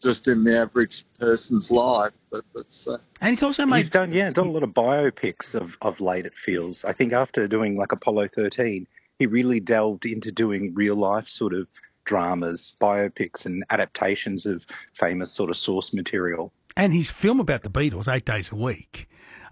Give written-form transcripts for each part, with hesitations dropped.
just in the average person's life. But that's And he's also made... He's done a lot of biopics of late, it feels. I think after doing like Apollo 13, he really delved into doing real-life sort of dramas, biopics and adaptations of famous sort of source material. And his film about the Beatles, 8 Days a Week,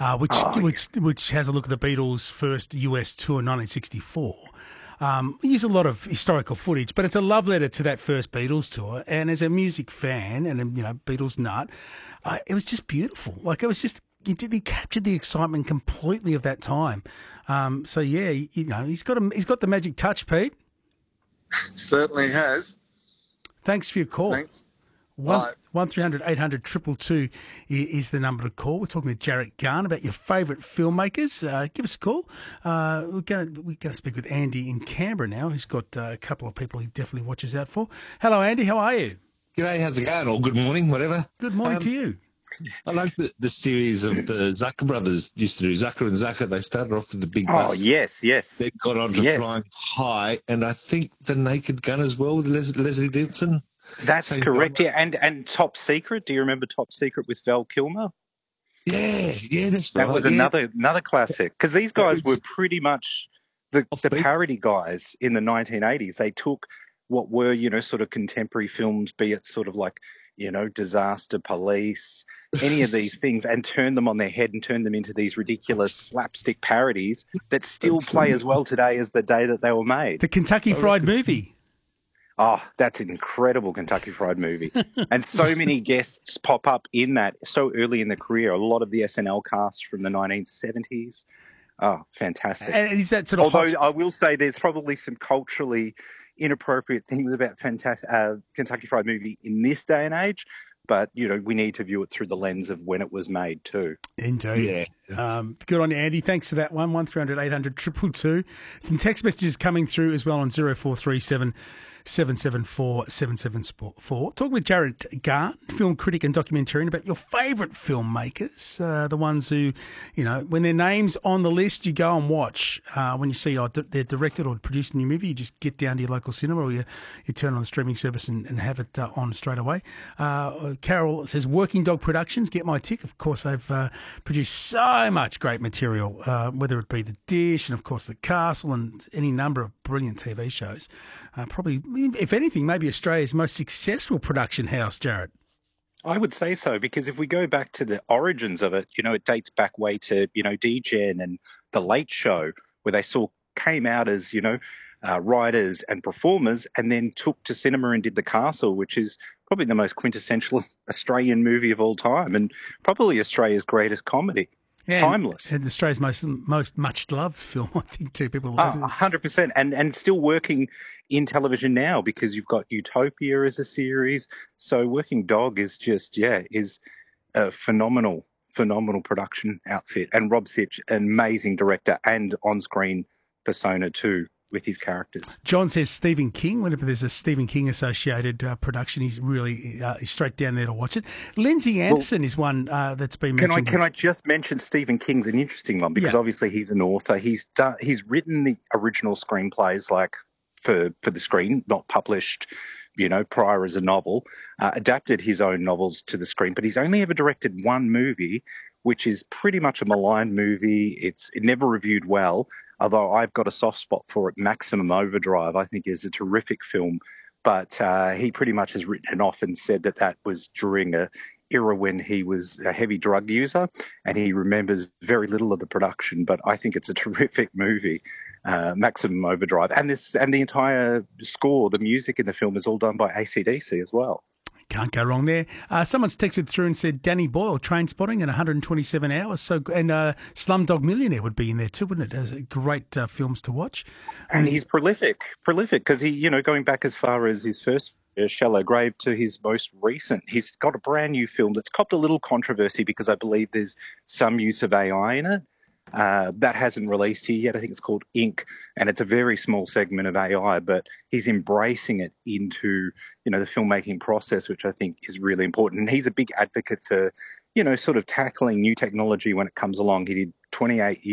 which has a look at the Beatles' first US tour in 1964. We use a lot of historical footage, but it's a love letter to that first Beatles tour. And as a music fan and Beatles nut, it was just beautiful. Like, it was just, he captured the excitement completely of that time. So yeah, he's got the magic touch, Pete. Certainly has. Thanks for your call. Thanks. 1300 800 222 is the number to call. We're talking with Jarrett Garn about your favourite filmmakers. Give us a call. We're going to speak with Andy in Canberra now, who's got a couple of people he definitely watches out for. Hello, Andy. How are you? G'day. How's it going? Or good morning, whatever. Good morning to you. I like the series of the Zucker brothers used to do. Zucker and Zucker, they started off with the big bus. Oh, yes. They got on to Flying High, and I think The Naked Gun as well with Leslie Nielsen. That's correct, yeah. And Top Secret. Do you remember Top Secret with Val Kilmer? Yeah, that's right. That was another classic, because these guys were pretty much the parody guys in the 1980s. They took what were, sort of contemporary films, be it sort of like, Disaster Police, any of these things, and turn them on their head and turn them into these ridiculous slapstick parodies that still play as well today as the day that they were made. The Kentucky Fried Movie. Oh, that's an incredible Kentucky Fried Movie. And so many guests pop up in that so early in the career. A lot of the SNL cast from the 1970s. Oh, fantastic. And is that sort of Although I will say there's probably some culturally inappropriate things about Kentucky Fried Movie in this day and age, but, we need to view it through the lens of when it was made too. Indeed. Yeah. Good on you, Andy. Thanks for that one. 1300 800 222. Some text messages coming through as well on 0437 774 774. Talk with Jarrett Garn, film critic and documentarian, about your favourite filmmakers, the ones who, when their name's on the list, you go and watch. When you see they're directed or produced a new movie, you just get down to your local cinema or you turn on the streaming service and have it on straight away. Carol says, Working Dog Productions, get my tick. Of course, they've produced so much great material, whether it be The Dish and, of course, The Castle and any number of brilliant TV shows. Probably, if anything, maybe Australia's most successful production house, Jarrett. I would say so, because if we go back to the origins of it, it dates back way to, DGen and The Late Show, where they came out as, writers and performers, and then took to cinema and did The Castle, which is probably the most quintessential Australian movie of all time and probably Australia's greatest comedy. It's timeless. And Australia's most much-loved film, I think, too. People love it. 100%. And still working in television now, because you've got Utopia as a series. So Working Dog is just, is a phenomenal production outfit. And Rob Sitch, an amazing director and on-screen persona too, with his characters. John says Stephen King. Whenever there's a Stephen King associated production, he's really straight down there to watch it. Lindsay Anderson is one that's been mentioned. Can I just mention Stephen King's an interesting one, because obviously he's an author. He's written the original screenplays, like for the screen, not published, prior as a novel, adapted his own novels to the screen, but he's only ever directed one movie, which is pretty much a maligned movie. It never reviewed well, although I've got a soft spot for it. Maximum Overdrive, I think, is a terrific film, but he pretty much has written it off and said that was during a era when he was a heavy drug user, and he remembers very little of the production, but I think it's a terrific movie, Maximum Overdrive. And the entire score, the music in the film, is all done by AC/DC as well. Can't go wrong there. Someone's texted through and said Danny Boyle, Trainspotting, in 127 hours. And Slumdog Millionaire would be in there too, wouldn't it? As great films to watch. And he's prolific, because he, going back as far as his first Shallow Grave to his most recent, he's got a brand new film that's copped a little controversy because I believe there's some use of AI in it. That hasn't released here yet. I think it's called Ink, and it's a very small segment of AI, but he's embracing it into, the filmmaking process, which I think is really important. And he's a big advocate for, sort of tackling new technology when it comes along. He did 28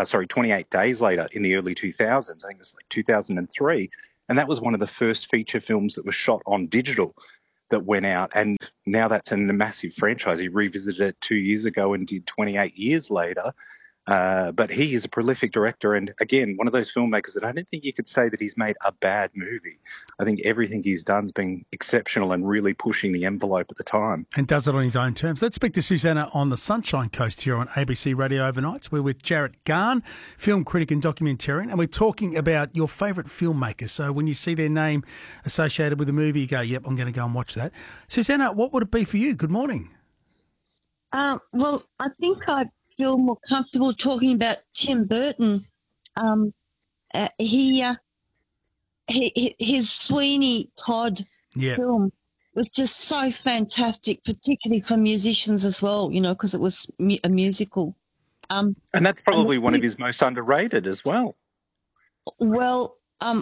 Days Later in the early 2000s. I think it was like 2003. And that was one of the first feature films that was shot on digital that went out, and now that's a massive franchise. He revisited it 2 years ago and did 28 years later. But he is a prolific director, and again, one of those filmmakers that I don't think you could say that he's made a bad movie. I think everything he's done has been exceptional and really pushing the envelope at the time. And does it on his own terms. Let's speak to Susanna on the Sunshine Coast here on ABC Radio Overnights. We're with Jarrett Garn, film critic and documentarian, and we're talking about your favourite filmmakers. So when you see their name associated with a movie, you go, yep, I'm going to go and watch that. Susanna, what would it be for you? Good morning. Well, I think I feel more comfortable talking about Tim Burton. His Sweeney Todd film was just so fantastic, particularly for musicians as well, you know, because it was a musical. And that's probably one of his most underrated as well. Well,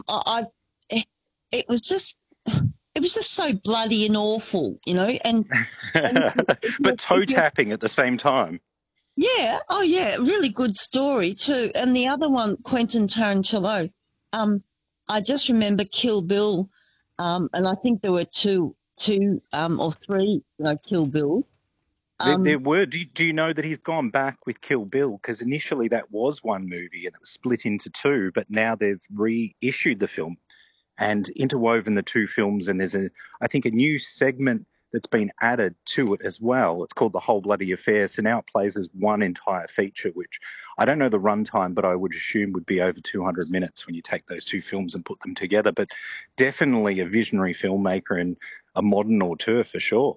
it was just so bloody and awful, you know, and but toe tapping at the same time. Yeah. Oh, yeah. Really good story too. And the other one, Quentin Tarantino. I just remember Kill Bill, and I think there were two or three Kill Bill. There were. Do you know that he's gone back with Kill Bill? Because initially that was one movie and it was split into two, but now they've reissued the film and interwoven the two films. And there's I think a new segment that's been added to it as well. It's called The Whole Bloody Affair. So now it plays as one entire feature, which I don't know the runtime, but I would assume would be over 200 minutes when you take those two films and put them together. But definitely a visionary filmmaker and a modern auteur for sure.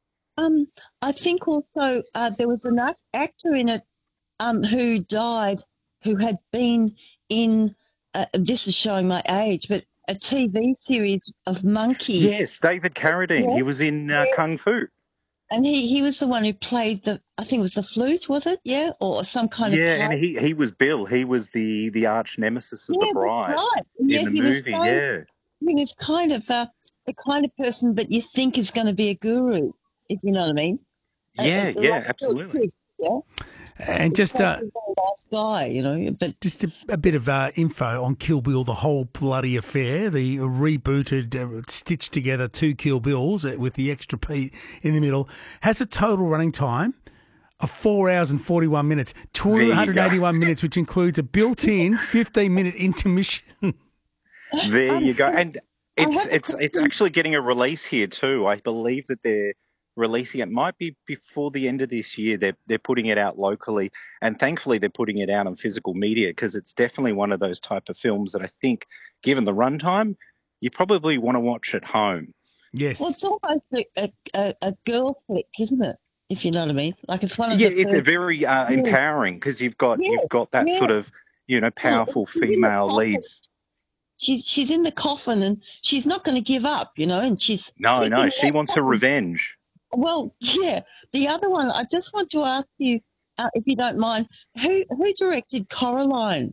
I think also there was an actor in it who died, who had been in, this is showing my age, but a TV series of Monkey. Yes, David Carradine. He was in Kung Fu. And he was the one who played I think it was the flute, was it? Yeah, or some kind of. Yeah, and he was Bill. He was the arch nemesis of the bride in the movie. He was kind of the kind of person that you think is going to be a guru, if you know what I mean. Yeah, absolutely. Yeah. And just a nice guy, you know. But just a bit of info on Kill Bill, The Whole Bloody Affair, the rebooted, stitched together two Kill Bills with the extra Pete in the middle, has a total running time of 4 hours and 41 minutes, 281 minutes, which includes a built-in 15-minute intermission. There you go, and it's actually getting a release here too. I believe that they're releasing it, might be before the end of this year. They're putting it out locally, and thankfully they're putting it out on physical media, because it's definitely one of those type of films that I think, given the runtime, you probably want to watch at home. Yes. Well, it's almost a girl flick, isn't it? If you know what I mean. Like it's one of it's a very empowering, because you've got that sort of powerful female leads. She's in the coffin and she's not going to give up, you know, and she's she wants her revenge. Well, yeah. The other one, I just want to ask you, if you don't mind, who directed Coraline?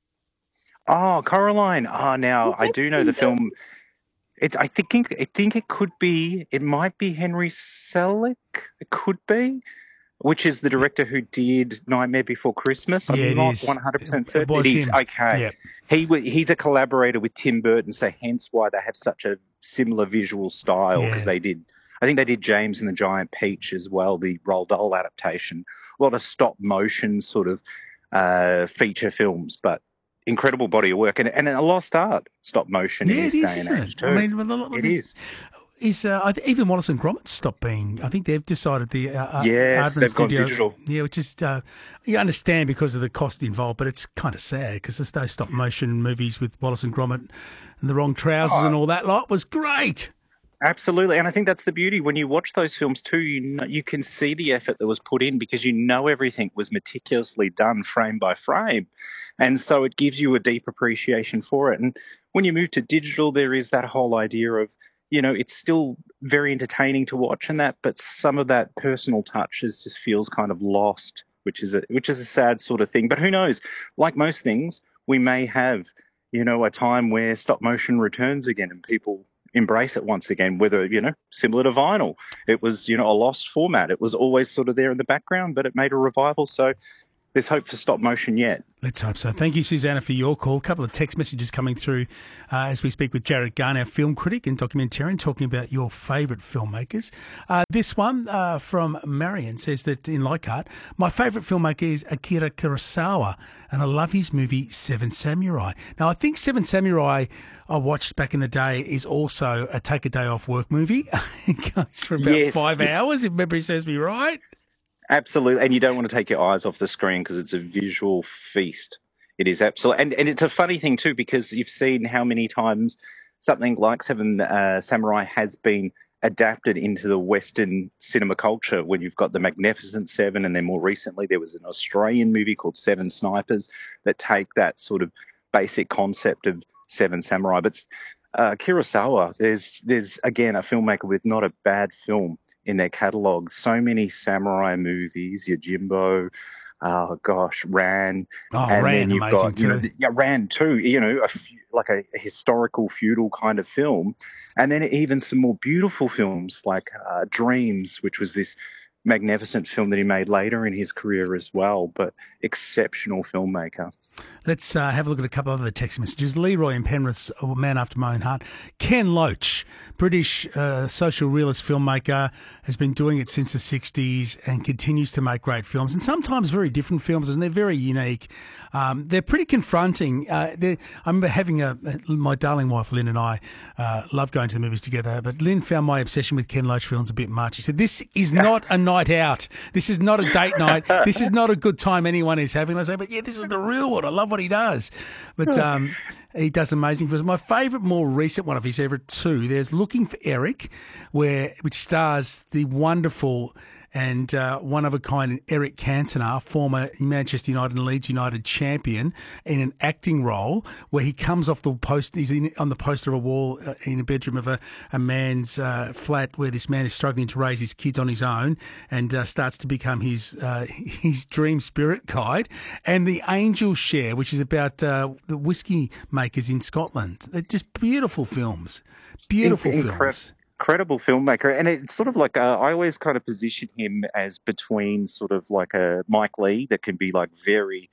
Oh, Coraline. Now I do know the film. I think it could be. It might be Henry Selick. It could be, which is the director who did Nightmare Before Christmas. I'm not 100% certain. It is. Okay. Yep. He's a collaborator with Tim Burton, so hence why they have such a similar visual style, because I think they did James and the Giant Peach as well, the Roald Dahl adaptation. A lot of stop motion sort of feature films, but incredible body of work and a lost art, stop motion in this day and age too. I mean, it is. Even Wallace and Gromit stopped being. I think they've decided the they've gone digital. Yeah, which is you understand because of the cost involved, but it's kind of sad because there's those stop motion movies with Wallace and Gromit and the wrong trousers and all that lot was great. Absolutely, and I think that's the beauty. When you watch those films too, you can see the effort that was put in, because everything was meticulously done frame by frame, and so it gives you a deep appreciation for it. And when you move to digital, there is that whole idea of, it's still very entertaining to watch and that, but some of that personal touch just feels kind of lost, which is a sad sort of thing. But who knows? Like most things, we may have, a time where stop motion returns again and people embrace it once again, whether, similar to vinyl. It was, a lost format. It was always sort of there in the background, but it made a revival. So there's hope for stop motion yet. Let's hope so. Thank you, Susanna, for your call. A couple of text messages coming through as we speak with Jared Gunn, our film critic and documentarian, talking about your favourite filmmakers. This one from Marion says that in Leichhardt, my favourite filmmaker is Akira Kurosawa, and I love his movie Seven Samurai. Now, I think Seven Samurai I watched back in the day is also a take a day off work movie. It goes for about 5 hours, if memory serves me right. Absolutely, and you don't want to take your eyes off the screen because it's a visual feast. It is absolutely, and it's a funny thing too, because you've seen how many times something like Seven Samurai has been adapted into the Western cinema culture, when you've got the Magnificent Seven, and then more recently there was an Australian movie called Seven Snipers that take that sort of basic concept of Seven Samurai. But Kurosawa, there's again a filmmaker with not a bad film in their catalogue. So many samurai movies, Yojimbo, Ran. And Ran, then you've got, too. Ran too, like a historical feudal kind of film. And then even some more beautiful films like Dreams, which was this magnificent film that he made later in his career as well, but exceptional filmmaker. Let's have a look at a couple of other text messages. Leroy in Penrith's a man after my own heart. Ken Loach, British social realist filmmaker, has been doing it since the 60s and continues to make great films, and sometimes very different films, and they're very unique. They're pretty confronting. I remember having my darling wife Lynn and I love going to the movies together, but Lynn found my obsession with Ken Loach films a bit much. She said, this is not a night out. This is not a date night. This is not a good time anyone is having. And I say, but yeah, this is the real one. I love what he does. But he does amazing films. My favourite, more recent one of his ever two, there's Looking for Eric, which stars the wonderful and one-of-a-kind Eric Cantona, former Manchester United and Leeds United champion, in an acting role where he comes off the post. He's on the poster of a wall in a bedroom of a man's flat, where this man is struggling to raise his kids on his own, and starts to become his dream spirit guide. And The Angel Share, which is about the whiskey makers in Scotland. They're just beautiful films. Beautiful films. Incredible filmmaker, and it's sort of like I always kind of position him as between sort of like a Mike Leigh that can be like very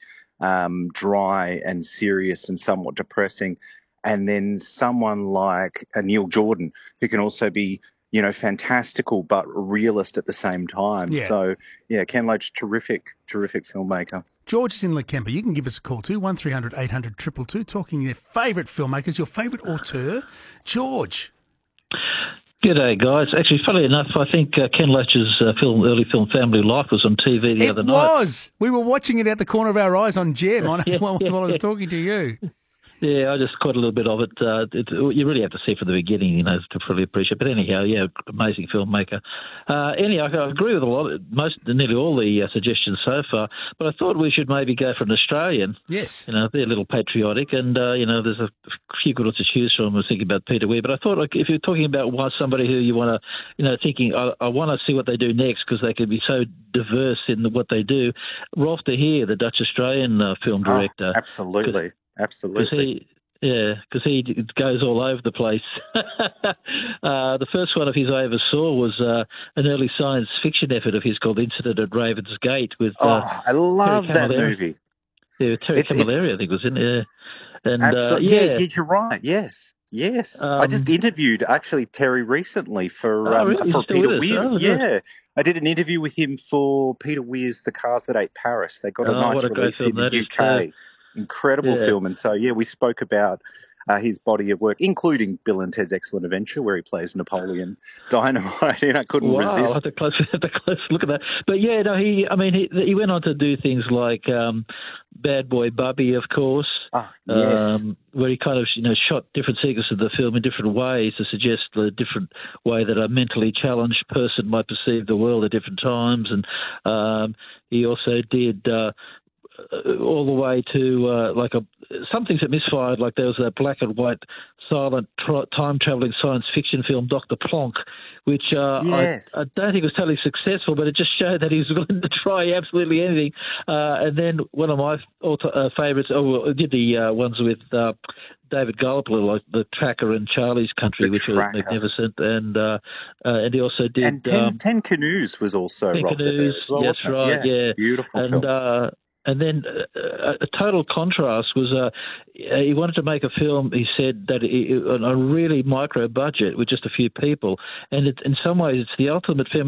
dry and serious and somewhat depressing, and then someone like a Neil Jordan who can also be, fantastical but realist at the same time. Yeah. So yeah, Ken Loach, terrific filmmaker. George is in Lakemba. You can give us a call too, 1300 800 222, talking their favourite filmmakers, your favourite auteur. George. G'day, guys. Actually, funnily enough, I think Ken Loach's early film Family Life was on TV the other night. It was. We were watching it out the corner of our eyes on Gem while I was talking to you. Yeah, I just caught a little bit of it. You really have to see from the beginning, to fully appreciate. But anyhow, yeah, amazing filmmaker. Anyhow, I agree with nearly all the suggestions so far. But I thought we should maybe go for an Australian. Yes. They're a little patriotic, and there's a few good ones to choose from. I was thinking about Peter Weir, but I thought if you're talking about somebody who you want to, thinking I want to see what they do next because they can be so diverse in what they do. Rolf de Heer, the Dutch Australian film director. Absolutely. Absolutely. Because he goes all over the place. The first one of his I ever saw was an early science fiction effort of his called Incident at Raven's Gate with I love that movie. Yeah, Terry Camilleri, I think, was in there. And absolutely. You're right. Yes. I just interviewed actually Terry recently for Peter Weir. I did an interview with him for Peter Weir's The Cars That Ate Paris. They got a nice release in the UK. Incredible film. And so, we spoke about his body of work, including Bill and Ted's Excellent Adventure, where he plays Napoleon Dynamite, and I couldn't resist. Wow, I had a close look at that. But he went on to do things like Bad Boy Bubby, of course, where he kind of shot different sequences of the film in different ways to suggest the different way that a mentally challenged person might perceive the world at different times. And he also did all the way to some things that misfired, like there was a black and white silent time-travelling science fiction film, Dr. Plonk, which I don't think was totally successful, but it just showed that he was willing to try absolutely anything. And then one of my favourites, I did the ones with David Gulpler, like The Tracker and Charlie's Country, which was magnificent. And he also did... And Ten Canoes was also... Ten Canoes, well, that's right, yeah. Beautiful film. And then a total contrast was he wanted to make a film, he said, that on a really micro budget with just a few people. And in some ways, it's the ultimate feminist